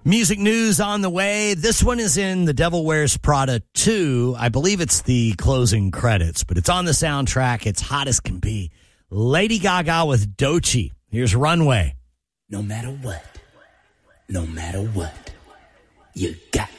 Music news on the way. This one is in The Devil Wears Prada 2. I believe it's the closing credits, but it's on the soundtrack. It's hot as can be. Lady Gaga with Doechii. Here's Runway. No matter what, you got